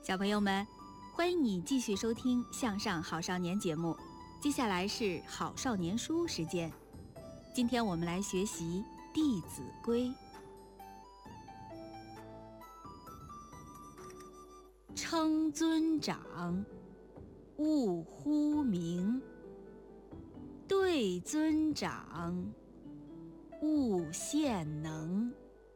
小朋友们，欢迎你继续收听《向上好少年》节目。接下来是好少年书时间。今天我们来学习《弟子规》。称尊长，勿呼名；对尊长，勿献能。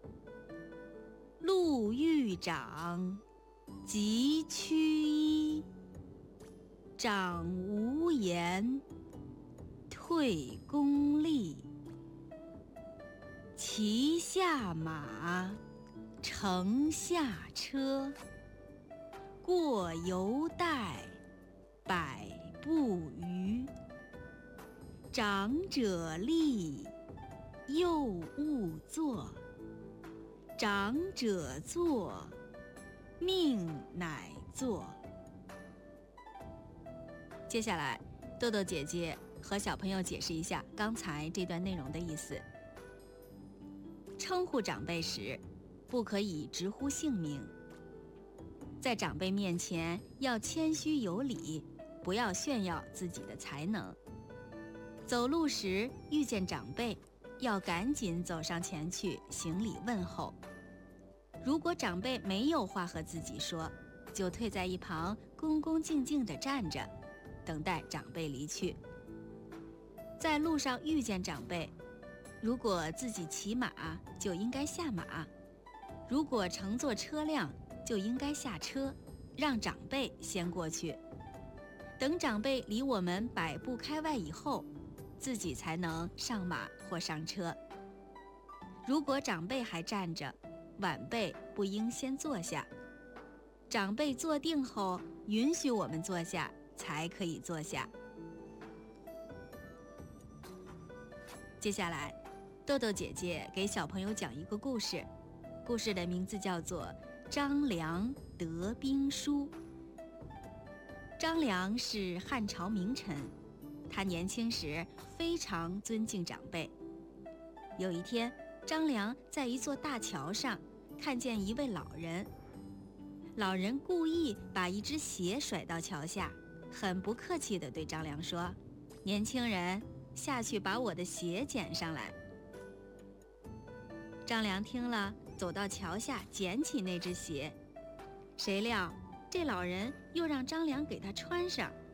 路遇长，即趋揖；长无言，退公力。骑下马，乘下车，过犹待，百步余。长者立，幼勿坐；长者坐，命乃作。接下来，豆豆姐姐和小朋友解释一下刚才这段内容的意思。称呼长辈时，不可以直呼姓名。在长辈面前要谦虚有礼，不要炫耀自己的才能。走路时遇见长辈，要赶紧走上前去行礼问候。如果长辈没有话和自己说，就退在一旁恭恭敬敬地站着，等待长辈离去。在路上遇见长辈，如果自己骑马，就应该下马；如果乘坐车辆，就应该下车，让长辈先过去。等长辈离我们百步开外以后，自己才能上马或上车。如果长辈还站着，晚辈不应先坐下。长辈坐定后，允许我们坐下，才可以坐下。接下来，豆豆姐姐给小朋友讲一个故事，故事的名字叫做《张良得兵书》。张良是汉朝名臣，他年轻时非常尊敬长辈。有一天，张良在一座大桥上看见一位老人，老人故意把一只鞋甩到桥下，很不客气地对张良说：“年轻人，下去把我的鞋捡上来。”张良听了，走到桥下捡起那只鞋，谁料这老人又让张良给他穿上，